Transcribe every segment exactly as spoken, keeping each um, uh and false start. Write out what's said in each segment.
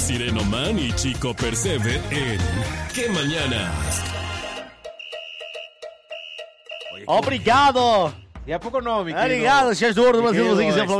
Sirenoman y Chico Percebe en ¿Qué Mañanas? Obrigado. ¿Y a poco no, mi querido? Obrigado, señor Eduardo Brasil.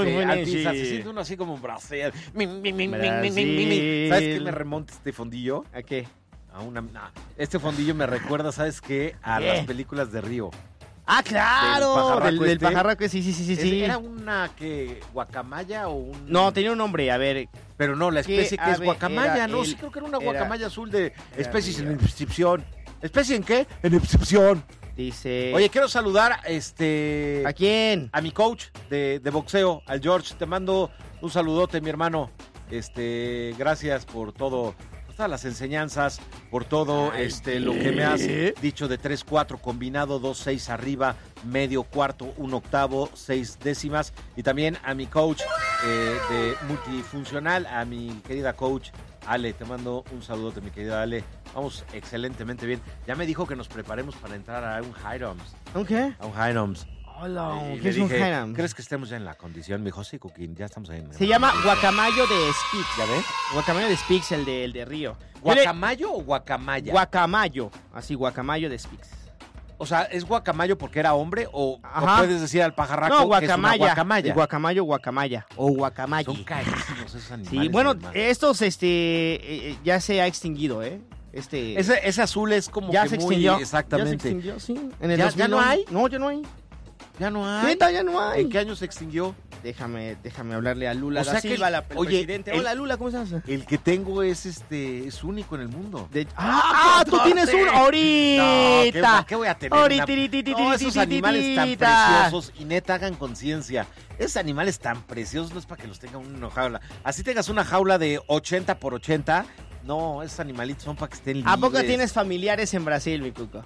Se siente uno así como en Brasil. Mi, mi, mi, mi, mi, mi, mi, mi. ¿Sabes qué me remonta este fondillo? ¿A qué? A una... No, este fondillo me recuerda, ¿sabes qué? A ¿Qué? las películas de Río. Ah, claro. Del, del este. pajarraco, sí, sí, sí, sí, sí. ¿Era una que guacamaya o un...? No, tenía un nombre, a ver. Pero no, la especie que es ave guacamaya, era no, el- sí creo que era una era- guacamaya azul de especies río. en excepción. ¿Especie en qué? En excepción. Dice... Oye, quiero saludar este ¿a quién? a mi coach de, de boxeo, al George. Te mando un saludote, mi hermano. Este, gracias por todo, por todas las enseñanzas, por todo Ay, este lo que me has ¿qué? dicho de tres cuatro combinado, dos seis arriba, medio cuarto, un octavo, seis décimas. Y también a mi coach eh, de multifuncional, a mi querida coach Ale. Te mando un saludote, mi querida Ale. Vamos excelentemente bien. Ya me dijo que nos preparemos para entrar a un Highroms. ¿Un qué? A un Highroms. Hola, Y ¿qué le es un dije, Highroms? ¿crees que estemos ya en la condición? Me dijo, sí, Coquín, ya estamos ahí. Se llama Guacamayo de Spix. ¿Ya ves? Guacamayo de Spix, el de, el de Río. Yo le- ¿Guacamayo o guacamaya? Guacamayo. Así, Guacamayo de Spix. O sea, ¿es guacamayo porque era hombre o, o Ajá. puedes decir al pajarraco No, que es una guacamaya. guacamaya? El guacamayo, guacamaya. O guacamayo. Son carísimos esos animales. Sí, bueno, además. estos, este, eh, ya se ha extinguido, ¿eh? Este... ese, ese azul es como ya que se muy... extinguió. Exactamente. Ya se extinguió, sí. En el ¿Ya- dos mil ya no once. hay? No, ya no hay. Ya no hay. Neta, ya no hay. ¿En qué año se extinguió? Déjame, déjame hablarle a Lula O sea da que Silva, el- la el oye, presidente. el- Hola, Lula, ¿cómo estás? El que tengo es este es único en el mundo. De- ¡Ah! ¡Tú tienes uno! ¡Ahorita! No, ¿qué, ¿para qué voy a tener Ahorita, una- titi, No, esos titi, animales tan titi. preciosos y neta hagan conciencia. Esos animales tan preciosos no es para que los tenga uno en una jaula. Así tengas una jaula de ochenta por ochenta, no, esos animalitos son para que estén libres. ¿A poco tienes familiares en Brasil, mi cuco?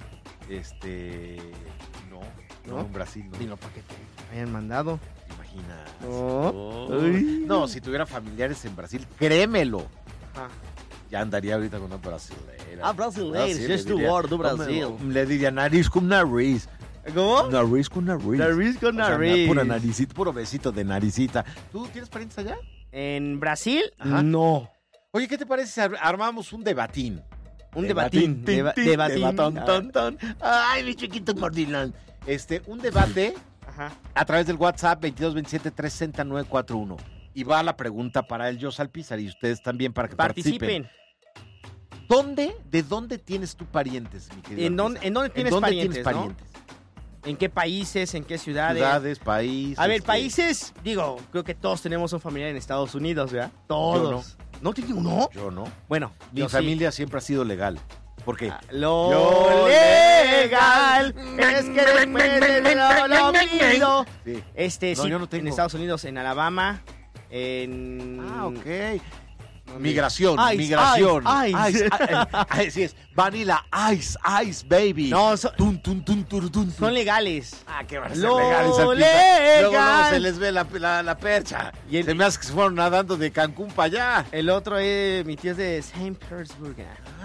Este, no, no, ¿No? en Brasil no. Dino, ¿para qué te hayan mandado? Imaginas. No. Oh. Ay. No, si tuviera familiares en Brasil, créemelo. Ajá. Ya andaría ahorita con una brasileira. Ah, brasileira, sí, sí le es tu diría- gordo, no, Brasil. me- Le diría nariz con nariz. ¿Cómo? Nariz con nariz. Nariz con O sea, nariz. pura naricita, puro besito de naricita. ¿Tú tienes parientes allá? ¿En Brasil? Ajá. No. Oye, ¿qué te parece si ar- armamos un debatín? Un debatín. tin, Deba- tin, debatín. debatón, Ah. ton, ton. Ay, mi chiquito gordilán. Este, un debate Ajá. a través del WhatsApp veintidós veintisiete trescientos sesenta nueve cuarenta y uno. Y va la pregunta para el Yo Salpizar y ustedes también para que participen. Participen. ¿Dónde, de dónde tienes tú parientes, mi querido ¿En dónde, Alpizar? ¿En dónde tienes ¿En dónde parientes, tienes no? parientes? ¿En qué países? ¿En qué ciudades? Ciudades, países. A ver, este, países, digo, creo que todos tenemos un familiar en Estados Unidos, ¿verdad? Todos. ¿No tienes uno? Yo no. Bueno, Mi yo sí. familia siempre ha sido legal. ¿Por qué? Ah, Lo, Lo legal es que después de lo, lo vivido. Sí. Este, No, sí, yo no tengo. en Estados Unidos, en Alabama, en... Ah, ok. ¿dónde? Migración, Ice, migración. ice, ice. Ice, ah, eh, Así es. Vanilla Ice, Ice, baby. No, so- Tun, tun, tun, turu, tun, tun. son legales. Ah, qué van a ser Lo legales, Alpizar. legal. Luego no se les ve la, la, la percha. Y el- Se me hace que se fueron nadando de Cancún para allá. El otro es, mi tío es de Saint Petersburg.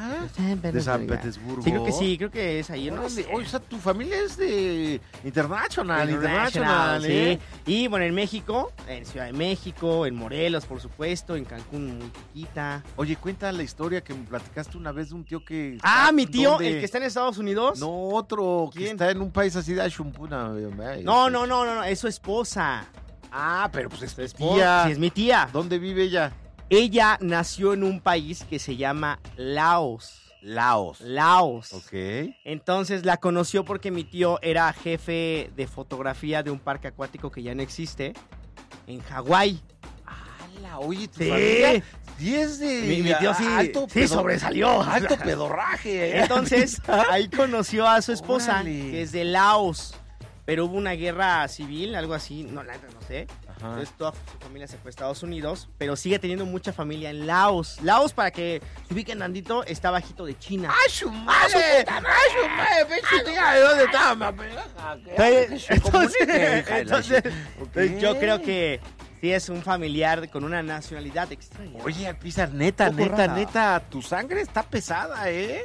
De San Petersburgo. Sí, creo que sí, creo que es ahí. No Órale, sé. oye, o sea, tu familia es de international, International, international, ¿eh? sí. Y bueno, en México, en Ciudad de México, en Morelos, por supuesto, en Cancún, muy chiquita. Oye, cuenta la historia que me platicaste una vez de un tío que... Ah, mi tío, ¿dónde? el que está en Estados Unidos. No, otro, que ¿Quién? está en un país así de Ashumpuna. no, no, no, no, no, es su esposa. Ah, pero pues es Su tu esposa. tía. Sí, es mi tía. ¿Dónde vive ella? Ella nació en un país que se llama Laos. Laos. Laos. Ok. Entonces la conoció porque mi tío era jefe de fotografía de un parque acuático que ya no existe en Hawái. ¡Hala! Oye, tu Sí. familia sí es de... Mi, mi tío sí, alto sí pedo- sobresalió. Alto pedorraje. ¿eh? Entonces, ahí conoció a su esposa, Órale. que es de Laos. Pero hubo una guerra civil, algo así, no, la neta no sé. Ajá. Entonces toda su familia se fue a Estados Unidos, pero sigue teniendo mucha familia en Laos. Laos, para que se ubiquen tandito, está bajito de China. ¡Ay, su madre! ¡Ay, su madre! ¡Pinche tía! ¿De dónde estaba, ma pendeja? Entonces, entonces, hija de la entonces, chi- entonces yo Ok. creo que sí es un familiar con una nacionalidad extraña. Oye, Alpizar, neta, Un poco neta, rara. neta, tu sangre está pesada, ¿eh?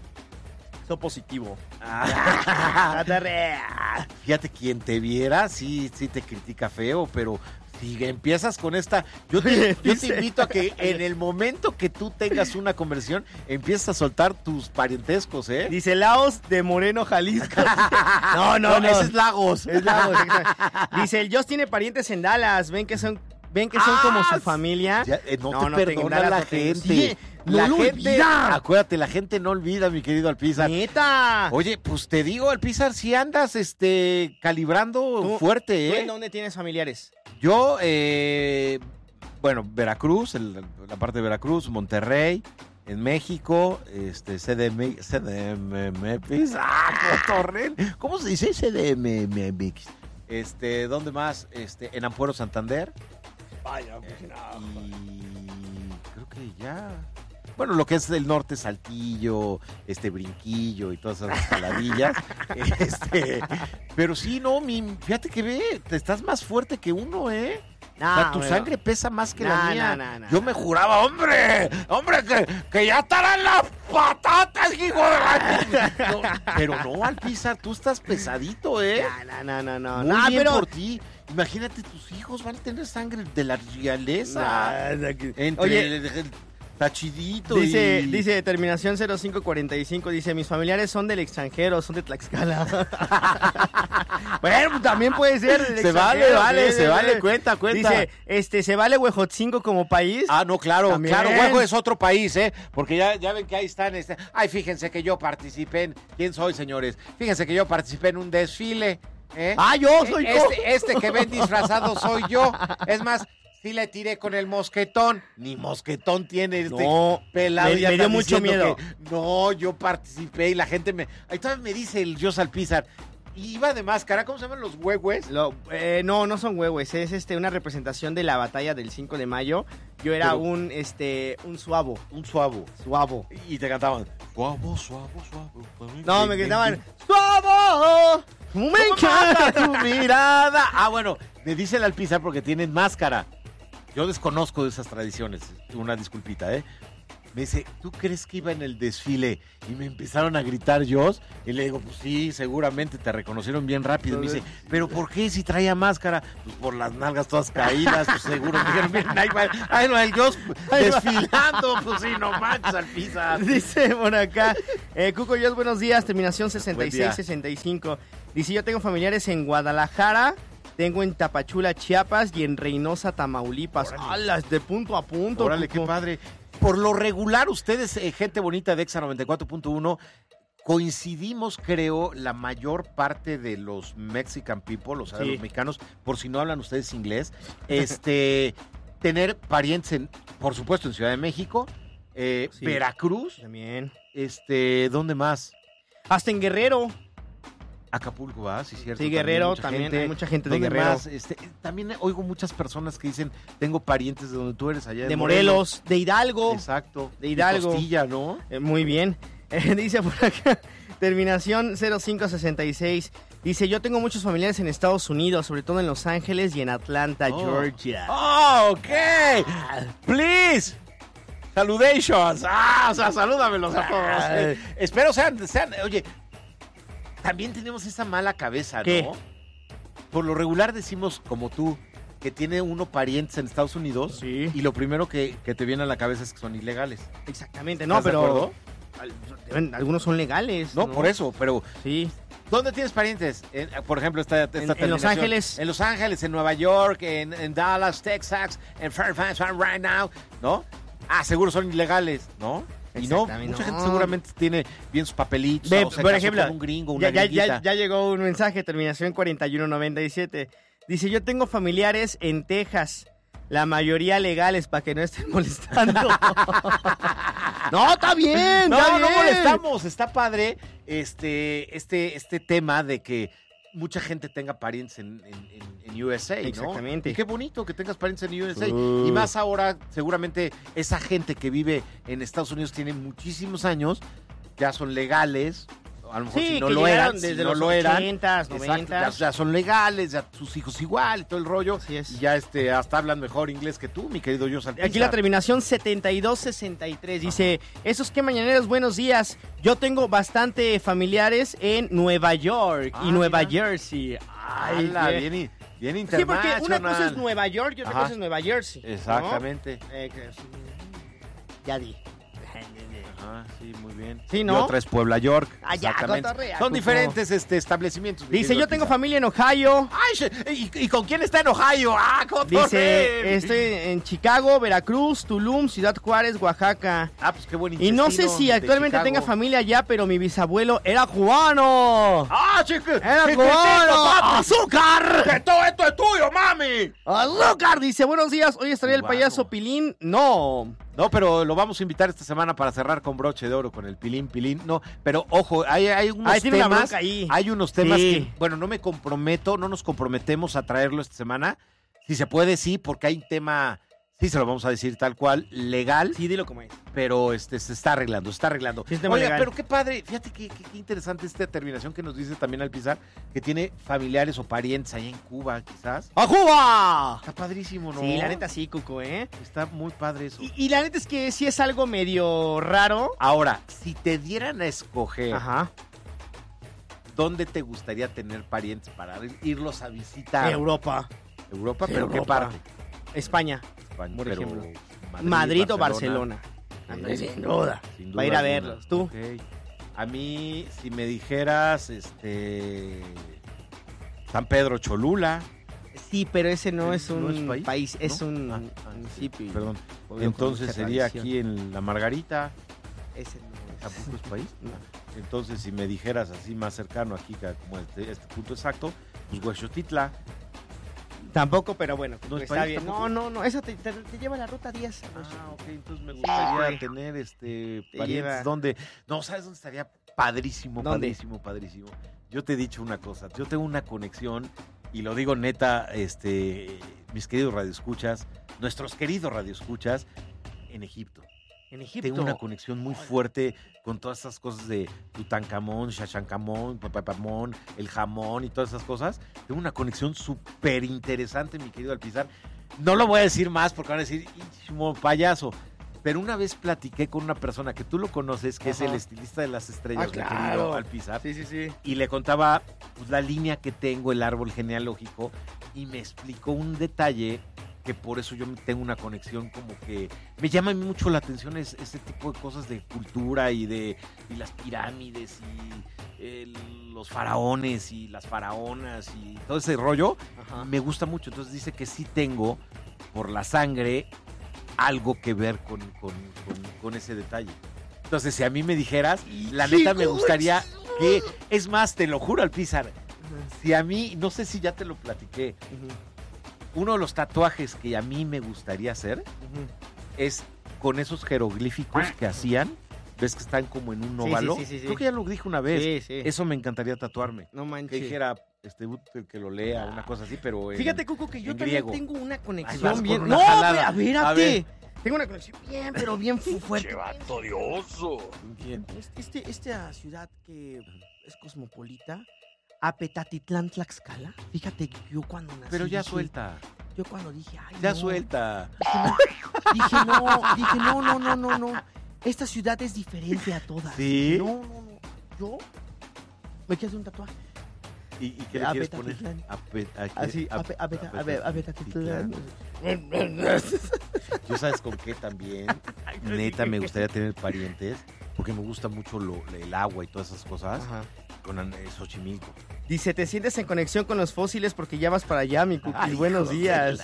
Soy positivo. Ah, Atarrea. fíjate, quien te viera, sí, sí te critica feo, pero Si empiezas con esta, yo te, yo te invito a que en el momento que tú tengas una conversión, empieces a soltar tus parentescos, ¿eh? Dice Laos de Moreno, Jalisco. No, no, No, no. ese es Lagos. Es Lagos, exacto. Dice, el Joss tiene parientes en Dallas. Ven que son, ven que son Ah, como su familia. Ya, eh, no, No, te no, te- perdona Dallas la no tengo. gente. Sí, no la lo gente, olvida. acuérdate, la gente no olvida, mi querido Alpizar. ¡Neta! Oye, pues te digo, Alpizar, si andas este calibrando ¿Tú- fuerte, ¿Tú ¿eh? en dónde tienes familiares? Yo, eh, bueno, Veracruz, el- la parte de Veracruz, Monterrey, en México, este, C D M, C D M X, ¡ah, Cotorrel! ¿Cómo se dice C D M X? Este, ¿dónde más? Este, en Ampuero, Santander. Vaya, Y creo que ya. Bueno, lo que es el norte, Saltillo, este Brinquillo y todas esas escaladillas. este, pero sí, no, mi, fíjate que ve, te estás más fuerte que uno, ¿eh? No, o sea, tu bueno. sangre pesa más que No, la mía. no, no, no, Yo no. me juraba, hombre, hombre, que, que ya estarán las patatas, hijo de la... No, pero no, Alpizar, tú estás pesadito, ¿eh? No, no, no, no. Muy no, bien pero... por ti. Imagínate, tus hijos van a tener sangre de la realeza. Nah, que- Entre Oye, el, el tachidito dice, y... dice terminación cero cinco cuarenta y cinco, dice, mis familiares son del extranjero, son de Tlaxcala. Bueno, también puede ser del Se vale, extranjero, vale, sí, se sí, vale, sí. cuenta, cuenta. Dice, este, ¿se vale Huejotzingo como país? Ah, no, claro, También. claro, Huejo es otro país, ¿eh? Porque ya, ya ven que ahí están, este... Ay, fíjense que yo participé en... ¿Quién soy, señores? Fíjense que yo participé en un desfile, ¿eh? ¡Ah, yo soy yo! Este, este que ven disfrazado soy yo. Es más, sí le tiré con el mosquetón. Ni mosquetón tiene este No, pelado. me- ya me dio está mucho diciendo miedo. que, no, yo participé y la gente me... Ahí todavía me dice el Jos Alpizar. Iba de máscara, ¿cómo se llaman los huehues? Lo- eh, no, no son huevos, es este una representación de la batalla del cinco de mayo. Yo era Pero- un este un suavo, Un suavo. suavo. Y te cantaban. Suavo, suavo, suavo. No, me gritaban suavo. Me encanta tu mirada. Ah, bueno, me dice el Alpizar porque tienen máscara. Yo desconozco de esas tradiciones. Una disculpita, ¿eh? Me dice, ¿tú crees que iba en el desfile? Y me empezaron a gritar yo. Y le digo, pues sí, seguramente te reconocieron bien rápido. Y me dice, ¿pero por qué si traía máscara? Pues por las nalgas todas caídas, pues seguro. Me dijeron, miren, ahí va, ahí va el Jos desfilando. Pues sí, no manches, Alpizar. Dice por acá, eh, Cuco Yos, buenos días, terminación sesenta y Buen día. seis sesenta y cinco. Dice, yo tengo familiares en Guadalajara, tengo en Tapachula, Chiapas y en Reynosa, Tamaulipas. ¡Alas! De punto a punto. Órale, qué Cuco. padre. Por lo regular, ustedes, eh, gente bonita de Exa noventa y cuatro punto uno, coincidimos, creo, la mayor parte de los Mexican people, o sea, de Sí. los mexicanos, por si no hablan ustedes inglés, este, tener parientes, en, por supuesto, en Ciudad de México, eh, Sí. Veracruz, También. este, ¿dónde más? Hasta en Guerrero. Acapulco, ¿va? Sí, cierto. Sí, Guerrero mucha también, gente. hay mucha gente de ¿Dónde Guerrero. más? Este, también oigo muchas personas que dicen, tengo parientes de donde tú eres, allá De Morelos, de Hidalgo. Exacto. De Hidalgo. Costilla, ¿no? Eh, muy bien. Eh, dice por acá, terminación cero cinco sesenta y seis. Dice, yo tengo muchos familiares en Estados Unidos, sobre todo en Los Ángeles y en Atlanta, Oh. Georgia. Oh, ok. Please. Salutations. Ah, o sea, salúdamelos a todos. Eh, espero sean, sean, oye, también tenemos esa mala cabeza, ¿Qué? ¿no? Por lo regular decimos, como tú, que tiene uno parientes en Estados Unidos Sí. y lo primero que, que te viene a la cabeza es que son ilegales. Exactamente, no, ¿Estás de pero acuerdo? al- deben- algunos son legales. No, por eso, pero Sí. ¿dónde tienes parientes? En- por ejemplo, esta, esta En- en Los terminación. Ángeles. En Los Ángeles, en Nueva York, en, en Dallas, Texas, en Fairfax, right now, ¿no? Ah, seguro son ilegales, ¿no? Y no, Exactamente, mucha no. gente seguramente tiene bien sus papelitos. Ve, o se por casó ejemplo, con un gringo, una ya, ya, ya, gringuita. ya llegó un mensaje, terminación cuarenta y uno noventa y siete. Dice, yo tengo familiares en Texas, la mayoría legales, para que no estén molestando. No, está bien, No, está no bien. molestamos. Está padre este, este, este tema de que mucha gente tenga parientes en, en, en- en U S A, ¿no? Exactamente. Y qué bonito que tengas parientes en U S A. Uh. Y más ahora, seguramente, esa gente que vive en Estados Unidos tiene muchísimos años, ya son legales. A lo mejor Sí, si no que lo llegaron eran, desde si no los lo eran. ochentas, Exacto, noventas. ya, ya son legales, ya sus hijos igual y todo el rollo. Así es. Y ya este, hasta hablan mejor inglés que tú, mi querido Jos Alpizar. Aquí la terminación setenta y dos sesenta y tres dice, esos que mañaneros, buenos días. Yo tengo bastante familiares en Nueva York Ah, y Nueva mira. Jersey. Ay, Ala, qué- bien, y Bien Sí, internacional. porque una cosa es Nueva York y otra Ajá. cosa es Nueva Jersey. ¿no? Exactamente. Eh, que- ya di. Ajá, sí, muy bien. Sí, Y ¿no? otra es Puebla York. Ah, ya, Exactamente. cotorrea, Son Cuco. diferentes este, establecimientos. mi Dice, querido yo tengo Pizarro. familia en Ohio. Ay, she- ¿y, y con quién está en Ohio? Ah, cotorreo. Dice, estoy en Chicago, Veracruz, Tulum, Ciudad Juárez, Oaxaca. Ah, pues qué buen Y no sé intestino si de actualmente Chicago. tenga familia allá, pero mi bisabuelo era cubano. ¡Ah, chico! ¡Era chiquitito, cubano! papi! ¡Azúcar! ¡Que todo esto es tuyo, mami! ¡Azúcar! Dice, buenos días, hoy estaría el Cubano. payaso Pilín. No. No, pero lo vamos a invitar esta semana para cerrar con broche de oro con el pilín, pilín. No, pero ojo, hay, hay unos Ahí tiene una temas. bronca ahí. Hay unos temas Sí. que, bueno, no me comprometo, no nos comprometemos a traerlo esta semana. Si se puede, sí, porque hay un tema, sí se lo vamos a decir tal cual, legal, Sí, dilo como es. pero este se está arreglando, se está arreglando. Sí, es tema Oiga, legal. pero qué padre, fíjate qué, qué- qué interesante esta terminación que nos dice también Alpizar, que tiene familiares o parientes allá en Cuba, quizás. ¡A Cuba! Está padrísimo, ¿no? Sí, la neta sí, Cuco, ¿eh? Está muy padre eso. Y, y la neta es que sí es algo medio raro. Ahora, si te dieran a escoger Ajá. dónde te gustaría tener parientes para irlos a visitar. Europa. Europa, Sí, pero ¿qué Europa. parte? España. España, Por pero ejemplo. Madrid, o Barcelona. Eh, Sin duda. sin Va a ir a alguna. verlos. ¿Tú? Ok. A mí, si me dijeras, este... San Pedro Cholula. Sí, pero ese no es un ¿No es país? país, es ¿No? un Ah, ah, sí, municipio. Perdón. Obvio, con Entonces mucha sería tradición. aquí en La Margarita. Ese no es. ¿Tampoco es país? No. Entonces, si me dijeras así más cercano aquí, que como este, este punto exacto, pues Huexotitla. Tampoco, pero bueno, ¿No es está país bien. tampoco? No, no, no, esa te, te- te lleva a la ruta diez. Ah, ok, entonces me gustaría güey. tener este Te parientes lleva. donde. No, ¿sabes dónde estaría padrísimo, ¿Dónde? padrísimo, padrísimo? Yo te he dicho una cosa, yo tengo una conexión, y lo digo neta, este, mis queridos radioescuchas, nuestros queridos radioescuchas, en Egipto. En Egipto. Tengo una conexión muy fuerte con todas esas cosas de Tutankamón, Shashancamón, Papapamón, el jamón y todas esas cosas. Tengo una conexión súper interesante, mi querido Alpizar. No lo voy a decir más porque van a decir, "Ichmo, payaso". Pero una vez platiqué con una persona que tú lo conoces, que Ajá. es el estilista de las estrellas, Ah, mi claro. querido Alpizar. Sí, sí, sí. Y le contaba pues, la línea que tengo, el árbol genealógico, y me explicó un detalle que por eso yo tengo una conexión como que me llama mucho la atención es, ese tipo de cosas de cultura y de y las pirámides y el- los faraones y las faraonas y todo ese rollo. Ajá. Me gusta mucho, entonces dice que sí tengo por la sangre algo que ver con, con, con- con ese detalle. Entonces, si a mí me dijeras, la neta me gustaría que, es más, te lo juro, Alpizar, si a mí, no sé si ya te lo platiqué, Ujú, uno de los tatuajes que a mí me gustaría hacer ujú. es con esos jeroglíficos que hacían, ves que están como en un Sí, sí, óvalo. sí, sí, sí. Creo que ya lo dije una vez. Sí, sí. Eso me encantaría tatuarme. No Que manches. dijera, este, que lo lea, una cosa así, pero en- Fíjate, Cuco, que yo en también griego. tengo una Ahí conexión vas bien. con una No, jalada. a ver, A a ver. Tengo una conexión bien, pero bien fu- fuerte. odioso. ¿Quién? Este, este- esta ciudad que es cosmopolita, Apetatitlán, Tlaxcala. Fíjate que yo cuando nací. Pero ya dije- suelta, Yo cuando dije, ay, ya no. suelta. Dije no, dije no, no, no, no, no. Esta ciudad es diferente a todas. ¿Sí? No, no, no. Yo me quiero hacer un tatuaje. ¿Y, y qué le quieres poner? Apetatitlán. Ape- a- Así, ap- ape- apeta- ape- apetatitlán. Apetatitlán. ¿Yo sabes con qué también? Neta, me gustaría tener parientes, porque me gusta mucho lo- el agua y todas esas cosas, Ajá. con eh, Xochimilco. Dice, te sientes en conexión con los fósiles porque ya vas para allá, mi Cookie. Ay, Buenos hijo de días.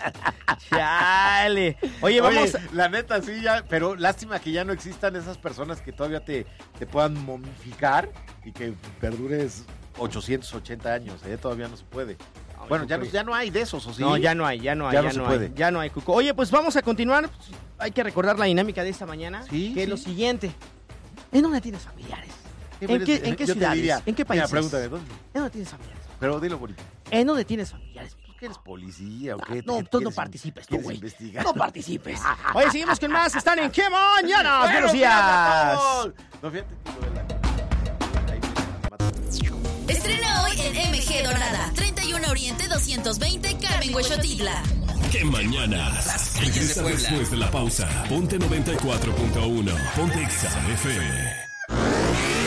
Chale. Oye, vamos. Oye, la neta, sí, ya, pero lástima que ya no existan esas personas que todavía te, te puedan momificar y que perdures ochocientos ochenta años, ¿eh? Todavía no se puede. Bueno, ya no, ya no hay de esos, ¿o sí? No, ya no hay, ya no hay, Ya ya, no se no puede. hay. Ya no hay, Cuco. Oye, pues vamos a continuar. Hay que recordar la dinámica de esta mañana. Sí, que es sí. lo siguiente. ¿En dónde tienes familiares? ¿Qué ¿En qué, eres? en qué Yo te ciudades? diría, ¿En qué mira, países? pregúntame, ¿dónde? ¿En dónde tienes familiares? Pero dilo bonito. ¿En dónde tienes familiares? ¿Tú qué eres policía o Ah, qué? no, ¿Qué tú no quieres- participes, tú, quieres güey. investigar? No participes. Oye, seguimos con más. Están en ¿Qué mañana? Bueno, Buenos cuídate a días. todos. No, fíjate que lo de la- Ahí viene. Estrena hoy en M G Dorada, treinta y uno Oriente doscientos veinte, Carmen Huexotitla. ¡Qué mañanas! Regresa después de la pausa. Ponte noventa y cuatro punto uno. Ponte Exa F M.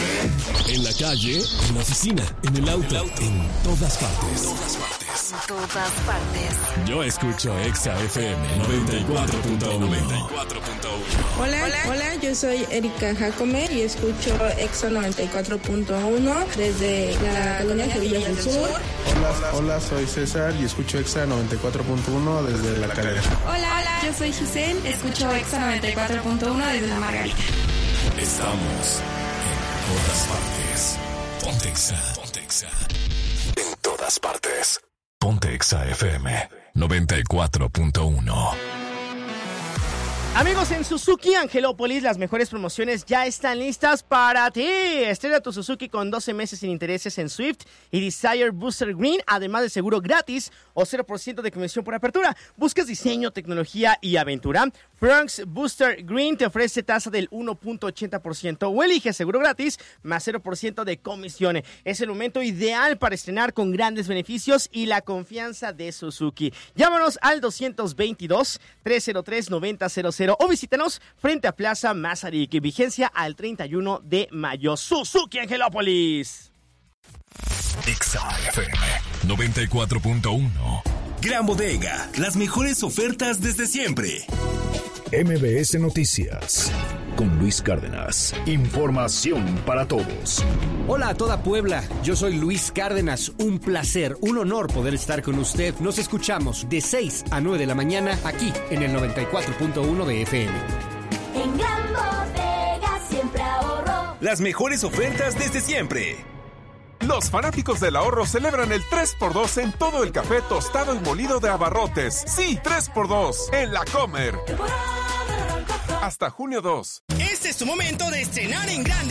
En la calle, en la oficina, en el auto, en todas partes. Todas partes. En todas partes. Yo escucho Exa F M noventa y cuatro punto uno. Hola, hola, hola, yo soy Erika Jacome y escucho Exa noventa y cuatro punto uno desde la colonia Sevilla del Sur. Hola, hola, soy César y escucho Exa noventa y cuatro punto uno desde La Calera. Hola, hola, yo soy Giselle, escucho Exa noventa y cuatro punto uno desde La Margarita. Estamos en todas partes. Ponte Exa. Ponte Exa. En todas partes. Ponte Exa F M noventa y cuatro punto uno. Amigos, en Suzuki Angelópolis, las mejores promociones ya están listas para ti. Estrena tu Suzuki con doce meses sin intereses en Swift y Desire Booster Green, además de seguro gratis o cero por ciento de comisión por apertura. ¿Buscas diseño, tecnología y aventura? Frank's Booster Green te ofrece tasa del uno punto ochenta por ciento o elige seguro gratis más cero por ciento de comisión. Es el momento ideal para estrenar con grandes beneficios y la confianza de Suzuki. Llámanos al dos veintidós, trescientos tres, noventa cero cero o visítanos frente a Plaza Mazarik. Vigencia al treinta y uno de mayo. Suzuki Angelópolis. Exa F M noventa y cuatro punto uno. Gran Bodega, las mejores ofertas desde siempre. M B S Noticias con Luis Cárdenas. Información para todos. Hola a toda Puebla, yo soy Luis Cárdenas. Un placer, un honor poder estar con usted. Nos escuchamos de seis a nueve de la mañana aquí en el noventa y cuatro punto uno de F M. En Gran Bodega siempre ahorro. Las mejores ofertas desde siempre. Los fanáticos del ahorro celebran el tres por dos en todo el café tostado y molido de Abarrotes. Sí, tres por dos en La Comer. Hasta junio dos. Este es tu momento de estrenar en grande.